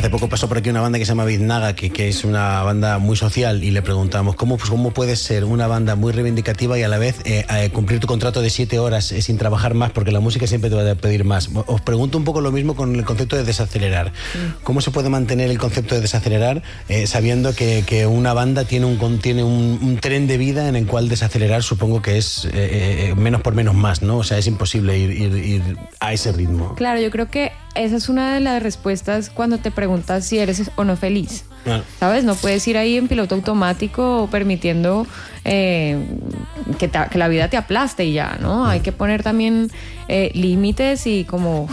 Hace poco pasó por aquí una banda que se llama Biznaga, que es una banda muy social, y le preguntamos ¿cómo puedes ser una banda muy reivindicativa y a la vez cumplir tu contrato de 7 horas sin trabajar más, porque la música siempre te va a pedir más? Os pregunto un poco lo mismo con el concepto de desacelerar. ¿Cómo se puede mantener el concepto de desacelerar sabiendo que una banda tiene un tren de vida en el cual desacelerar supongo que es menos por menos más, ¿no? O sea, es imposible ir a ese ritmo. Claro, yo creo que esa es una de las respuestas cuando te preguntas si eres o no feliz. Claro. ¿Sabes? No puedes ir ahí en piloto automático permitiendo que la vida te aplaste y ya, ¿no? Hay que poner también límites y como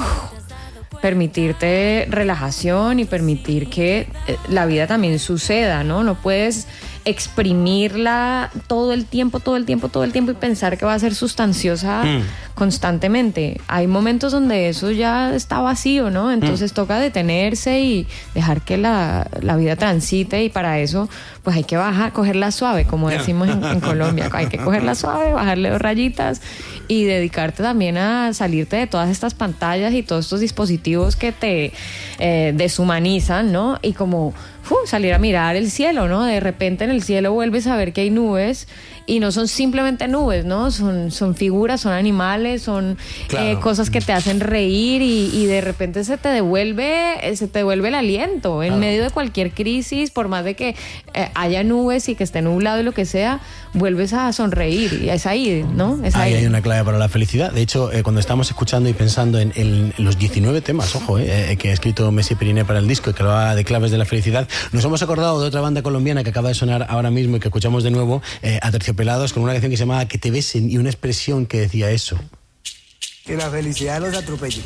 permitirte relajación y permitir que la vida también suceda, ¿no? No puedes exprimirla todo el tiempo y pensar que va a ser sustanciosa constantemente. Hay momentos donde eso ya está vacío, ¿no? Entonces toca detenerse y dejar que la vida transite, y para eso pues hay que cogerla suave, como decimos en Colombia. Hay que cogerla suave, bajarle 2 rayitas y dedicarte también a salirte de todas estas pantallas y todos estos dispositivos que te deshumanizan, ¿no? Y como salir a mirar el cielo, ¿no? De repente en el cielo vuelves a ver que hay nubes y no son simplemente nubes, ¿no? Son figuras, son animales, son cosas que te hacen reír y de repente se te devuelve el aliento en medio de cualquier crisis, por más de que haya nubes y que esté nublado y lo que sea, vuelves a sonreír y es ahí, ¿no? Ahí hay una clave para la felicidad. De hecho, cuando estamos escuchando y pensando en los 19 temas, que ha escrito Messier Periné para el disco y que habla de claves de la felicidad, nos hemos acordado de otra banda colombiana que acaba de sonar ahora mismo y que escuchamos de nuevo, Aterciopelados, con una canción que se llamaba Que te besen y una expresión que decía eso. Que la felicidad los atropelle.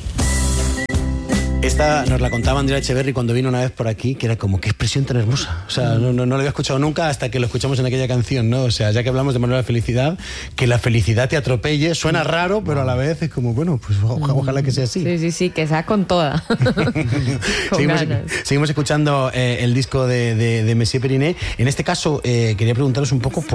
Esta nos la contaba Andrea Echeverri cuando vino una vez por aquí, que era como, qué expresión tan hermosa. O sea, no lo había escuchado nunca hasta que lo escuchamos en aquella canción, ¿no? O sea, ya que hablamos de Manuel la felicidad, que la felicidad te atropelle, suena raro, pero a la vez es como, bueno, pues ojalá que sea así. Sí, que sea con toda. Seguimos escuchando el disco de Messier Periné. En este caso, quería preguntaros un poco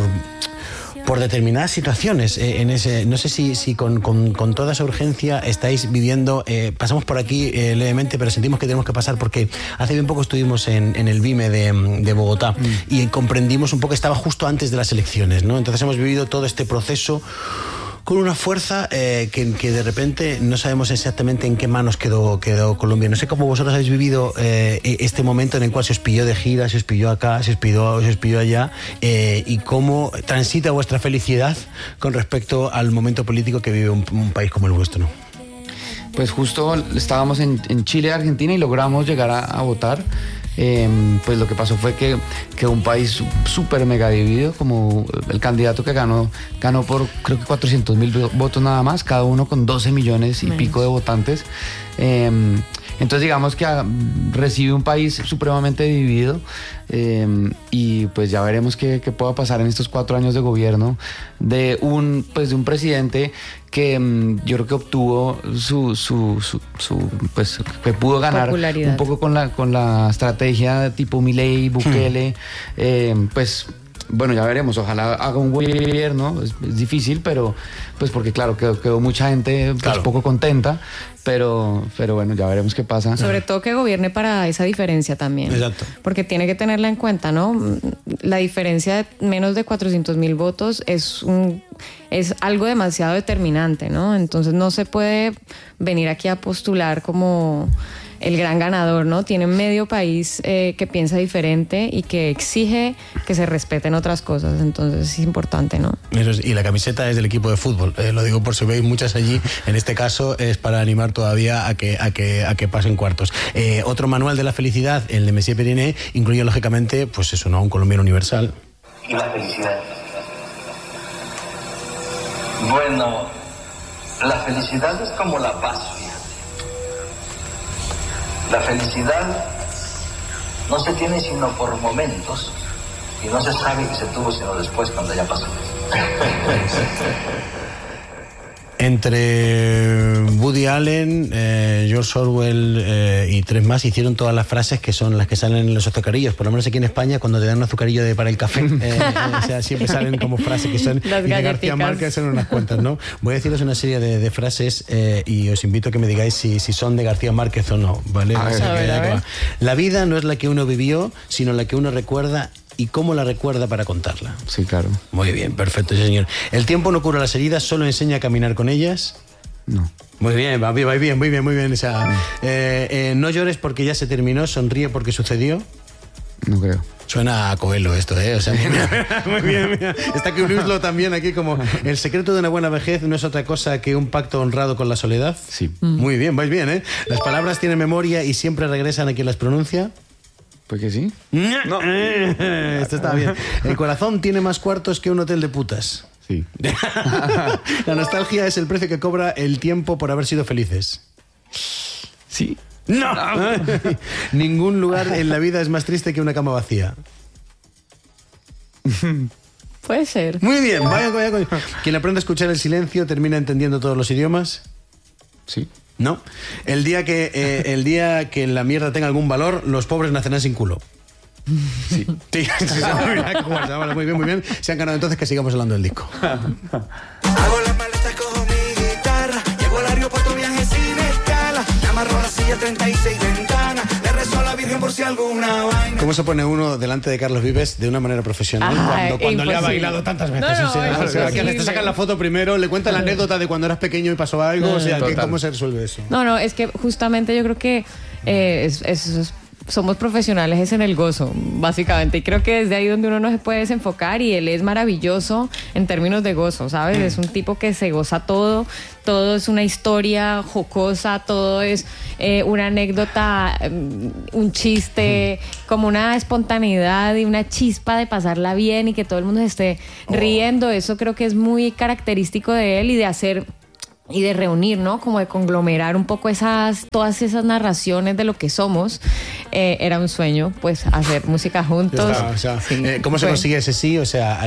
por determinadas situaciones. No sé si con toda esa urgencia estáis viviendo, pasamos por aquí levemente, pero sentimos que tenemos que pasar porque hace bien poco estuvimos en el BIME de Bogotá y comprendimos un poco que estaba justo antes de las elecciones, ¿no? Entonces hemos vivido todo este proceso con una fuerza que de repente no sabemos exactamente en qué manos quedó Colombia. No sé cómo vosotros habéis vivido este momento en el cual se os pilló de gira, se os pilló acá, se os pilló allá, y cómo transita vuestra felicidad con respecto al momento político que vive un país como el vuestro, ¿no? Pues justo estábamos en Chile, Argentina, y logramos llegar a votar. Pues lo que pasó fue que un país súper mega dividido, como el candidato que ganó por creo que 400.000 votos nada más, cada uno con 12 millones y pico de votantes. Entonces digamos que recibe un país supremamente dividido, y pues ya veremos qué pueda pasar en estos 4 años de gobierno de un presidente que yo creo que obtuvo pues que pudo ganar un poco con la estrategia de tipo Milei, Bukele, pues bueno, ya veremos, ojalá haga un buen gobierno, es difícil, pero pues porque claro, quedó mucha gente pues poco contenta, pero bueno, ya veremos qué pasa. Sobre todo que gobierne para esa diferencia también. Exacto. Porque tiene que tenerla en cuenta, ¿no? La diferencia de menos de 400.000 votos es algo demasiado determinante, ¿no? Entonces no se puede venir aquí a postular como el gran ganador, ¿no? Tiene medio país que piensa diferente y que exige que se respeten otras cosas, entonces es importante, ¿no? Y la camiseta es del equipo de fútbol, lo digo por si veis muchas allí, en este caso es para animar todavía a que pasen cuartos. Otro manual de la felicidad, el de Messier Periné, incluye lógicamente, pues eso, ¿no? Un colombiano universal. Y la felicidad. Bueno, la felicidad es como la paz. La felicidad no se tiene sino por momentos y no se sabe que se tuvo sino después, cuando ya pasó. Entre Woody Allen, George Orwell y 3 más hicieron todas las frases que son las que salen en los azucarillos. Por lo menos aquí en España, cuando te dan un azucarillo para el café, o sea, siempre salen como frases que son... Las y de García galletitas. Márquez son unas cuantas, ¿no? Voy a deciros una serie de frases y os invito a que me digáis si son de García Márquez o no, ¿vale? A ver. O sea, A ver, que- a ver. La vida no es la que uno vivió, sino la que uno recuerda y cómo la recuerda para contarla. Sí, claro. Muy bien, perfecto, sí, señor. El tiempo no cura las heridas, solo enseña a caminar con ellas. No. Muy bien, va bien, muy bien, muy bien. O sea, no llores porque ya se terminó, sonríe porque sucedió. No creo. Suena a Coelho esto, ¿eh? O sea, muy bien, mira. Está aquí Luislo también aquí como el secreto de una buena vejez no es otra cosa que un pacto honrado con la soledad. Sí. Muy bien, vais bien, ¿eh? Las palabras tienen memoria y siempre regresan a quien las pronuncia. Pues que sí. No. Esto está bien. El corazón tiene más cuartos que un hotel de putas. Sí. La nostalgia es el precio que cobra el tiempo por haber sido felices. Sí. ¡No! Ningún lugar en la vida es más triste que una cama vacía. Puede ser. Muy bien, vaya. Quien aprende a escuchar el silencio termina entendiendo todos los idiomas. Sí. ¿No? El día que la mierda tenga algún valor, los pobres nacerán sin culo. Sí. Muy bien, muy bien. Se han ganado entonces que sigamos hablando del disco. Hago las maletas, cojo mi guitarra. Llego al aeropuerto, viaje sin escala. Me amarro a la silla, 36 ventanas. Le rezo a la Virgen por si alguna vaina. ¿Cómo se pone uno delante de Carlos Vives de una manera profesional Ay, cuando le ha imposible. bailado tantas veces? No, O sea, es o sea, que le imposible. sacan la foto primero, le cuentan la anécdota de cuando eras pequeño y pasó algo. O sea, Total. ¿cómo se resuelve eso? No, es que justamente yo creo que somos profesionales es en el gozo, básicamente. Y creo que desde ahí donde uno no se puede desenfocar y él es maravilloso en términos de gozo, ¿sabes? Es un tipo que se goza todo es una historia jocosa, todo es una anécdota, un chiste, como una espontaneidad y una chispa de pasarla bien y que todo el mundo se esté riendo. Eso creo que es muy característico de él y de hacer... y de reunir, ¿no? Como de conglomerar un poco todas esas narraciones de lo que somos. Era un sueño, pues, hacer música juntos. Ya está, o sea, Sí, ¿cómo se fue. consigue ese sí? O sea,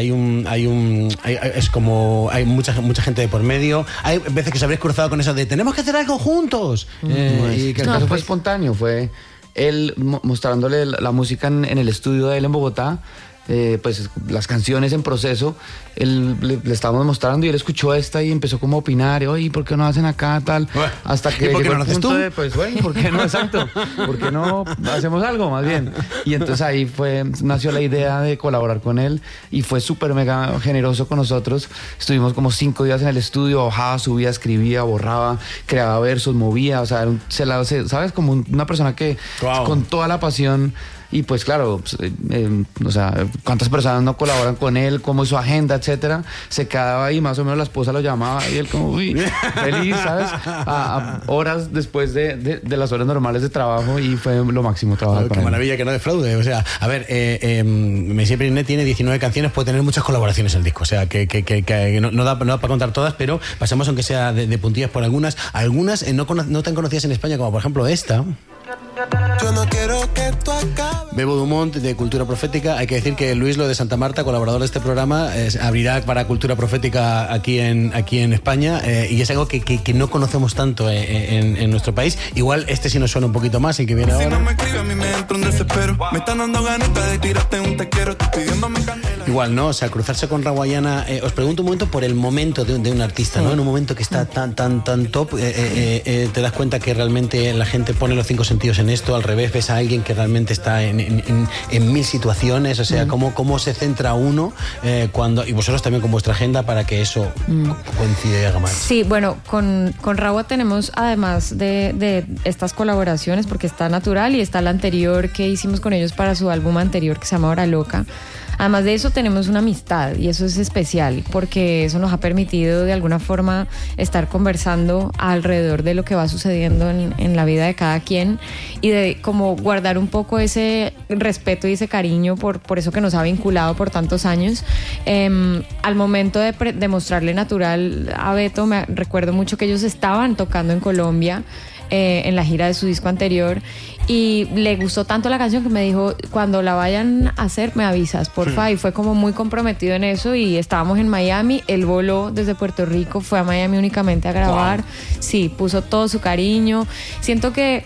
es como hay mucha gente de por medio. Hay veces que se habréis cruzado con eso de tenemos que hacer algo juntos. Y que El No, caso fue pues- espontáneo, fue él mostrándole la música en el estudio de él en Bogotá, pues las canciones en proceso, él le estábamos mostrando y él escuchó esta y empezó como a opinar, oye, ¿por qué no hacen acá tal? Bueno, Hasta que ¿y por qué llegó no lo el haces punto tú? de, pues bueno, ¿por qué no? Exacto, ¿por qué no hacemos algo más bien? Y entonces ahí nació la idea de colaborar con él y fue súper mega generoso con nosotros. Estuvimos como 5 días en el estudio, bajaba, subía, escribía, borraba, creaba versos, movía, o sea, ¿sabes? Como una persona que Wow. con toda la pasión. Y pues claro, o sea, cuántas personas no colaboran con él, cómo es su agenda, etcétera. Se quedaba ahí, más o menos la esposa lo llamaba y él como, uy, feliz, ¿sabes? A horas después de las horas normales de trabajo y fue lo máximo trabajar con Qué él. maravilla que no defraude. O sea, a ver, Messier Periné tiene 19 canciones, puede tener muchas colaboraciones el disco. O sea, que no da para contar todas, pero pasemos aunque sea de puntillas por algunas. Algunas no tan conocidas en España, como por ejemplo esta. Yo no quiero que tú acabes. Bebo Dumont de Cultura Profética. Hay que decir que Luis Lo de Santa Marta, colaborador de este programa, abrirá para Cultura Profética aquí en España y es algo que no conocemos tanto en nuestro país. Igual este sí nos suena un poquito más y que viene Si no ahora. me escribe a mí me entra un desespero. Me están dando ganitas de tirarte un te quiero. Estoy pidiéndome candela. Igual, ¿no? O sea, cruzarse con Raguayana. Os pregunto un momento por el momento de un artista, ¿no? En un momento que está tan top, te das cuenta que realmente la gente pone los 5 sentidos en esto. Al revés, ves a alguien que realmente está en mil situaciones. O sea, cómo se centra uno cuando. Y vosotros también con vuestra agenda para que eso coincide y haga más. Sí, bueno, con Rawa tenemos, además de estas colaboraciones, porque está Natural y está la anterior que hicimos con ellos para su álbum anterior que se llama Hora Loca. Además de eso tenemos una amistad y eso es especial porque eso nos ha permitido de alguna forma estar conversando alrededor de lo que va sucediendo en la vida de cada quien y de como guardar un poco ese respeto y ese cariño por eso que nos ha vinculado por tantos años. Al momento de mostrarle Natural a Beto, me recuerdo mucho que ellos estaban tocando en Colombia en la gira de su disco anterior. Y le gustó tanto la canción que me dijo, cuando la vayan a hacer me avisas, porfa. Y fue como muy comprometido en eso, y estábamos en Miami, él voló desde Puerto Rico, fue a Miami únicamente a grabar. Wow. Sí, puso todo su cariño. Siento que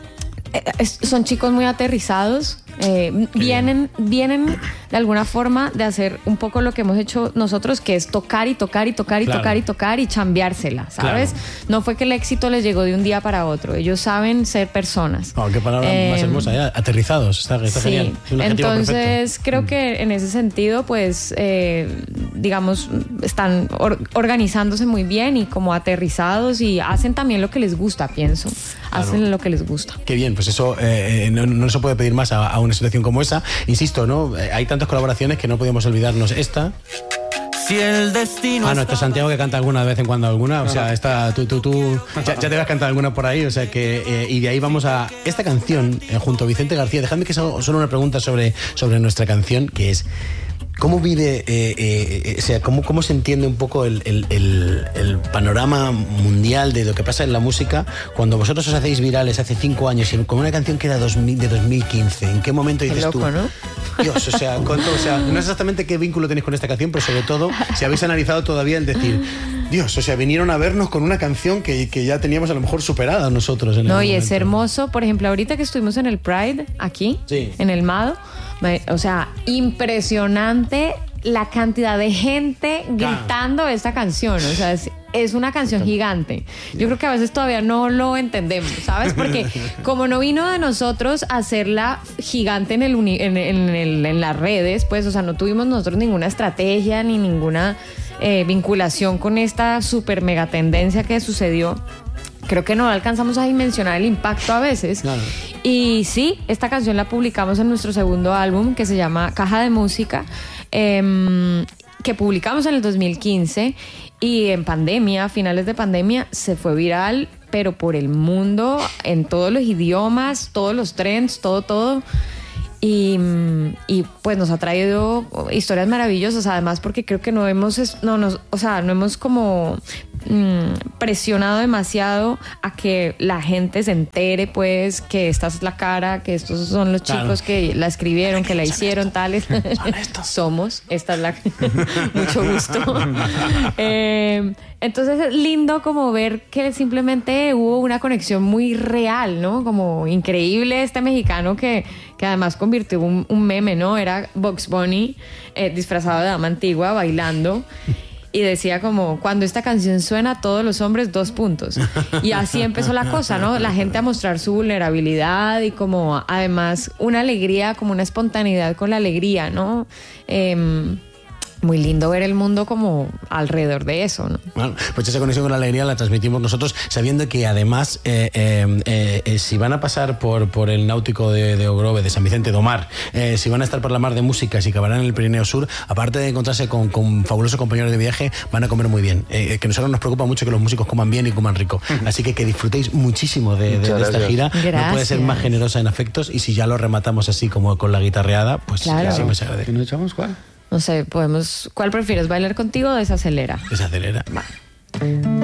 son chicos muy aterrizados. Vienen de alguna forma de hacer un poco lo que hemos hecho nosotros, que es tocar y tocar y tocar y claro. tocar y tocar y chambeársela, ¿sabes? Claro. No fue que el éxito les llegó de un día para otro. Ellos saben ser personas. Oh, qué palabra más hermosa, ya. Aterrizados. Está sí. genial. Entonces perfecto. Creo que en ese sentido, pues, digamos, están organizándose muy bien y como aterrizados, y hacen también lo que les gusta, pienso. Claro. Hacen lo que les gusta. Qué bien, pues eso no se puede pedir más a una situación como esa. Insisto, ¿no? Hay tantas colaboraciones que no podíamos olvidarnos. Esta. Si el destino. Esto es Santiago, que canta alguna de vez en cuando alguna. O sea, tú ya te vas a cantar alguna por ahí. O sea que. Y de ahí vamos a esta canción junto a Vicente García. Dejadme que solo una pregunta sobre nuestra canción, que es: ¿cómo vive, o sea, cómo se entiende un poco el panorama mundial de lo que pasa en la música cuando vosotros os hacéis virales hace 5 años y con una canción que era de 2015? ¿En qué momento dices loco, tú? ¿No? Dios, o sea, no sé exactamente qué vínculo tenéis con esta canción, pero sobre todo, si habéis analizado todavía el decir, Dios, o sea, vinieron a vernos con una canción que ya teníamos a lo mejor superada nosotros. En no, y es hermoso. Por ejemplo, ahorita que estuvimos en el Pride, aquí, sí. En el Mado, o sea, impresionante la cantidad de gente gritando esta canción. O sea, es una canción gigante. Yo creo que a veces todavía no lo entendemos, ¿sabes? Porque como no vino de nosotros hacerla gigante en las redes, pues, o sea, no tuvimos nosotros ninguna estrategia ni ninguna vinculación con esta super mega tendencia que sucedió. Creo que no alcanzamos a dimensionar el impacto a veces. Claro. Y sí, esta canción la publicamos en nuestro segundo álbum, que se llama Caja de Música, que publicamos en el 2015, y en pandemia, a finales de pandemia, se fue viral, pero por el mundo, en todos los idiomas, todos los trends, todo. Y pues nos ha traído historias maravillosas, además, porque creo que no hemos como presionado demasiado a que la gente se entere, pues, que esta es la cara, que estos son los chicos que la escribieron, que la hicieron, tales. Somos, esta es la... Mucho gusto. Entonces es lindo como ver que simplemente hubo una conexión muy real, ¿no? Como increíble este mexicano que además convirtió un meme, ¿no? Era Bugs Bunny disfrazado de dama antigua bailando. Y decía como, cuando esta canción suena, todos los hombres, 2 puntos. Y así empezó la cosa, ¿no? La gente a mostrar su vulnerabilidad y como además una alegría, como una espontaneidad con la alegría, ¿no? Muy lindo ver el mundo como alrededor de eso, ¿no? Bueno, pues esa conexión con la alegría la transmitimos nosotros, sabiendo que además si van a pasar por el náutico de Ogrove, de San Vicente do Mar, si van a estar por la mar de música, si acabarán en el Pirineo Sur, aparte de encontrarse con fabulosos compañeros de viaje, van a comer muy bien. Que a nosotros nos preocupa mucho que los músicos coman bien y coman rico. Así que disfrutéis muchísimo de esta gira. Gracias. No puede ser más generosa en afectos, y si ya lo rematamos así como con la guitarreada, pues claro. Así me se agradece. ¿Y nos echamos cuál? No sé, ¿cuál prefieres? ¿Bailar contigo o Desacelera? Desacelera. Va.